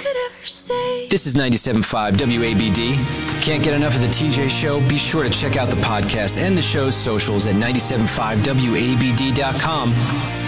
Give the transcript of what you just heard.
could ever say. This is 97.5 WABD. Can't get enough of the TJ Show? Be sure to check out the podcast and the show's socials at 97.5WABD.com.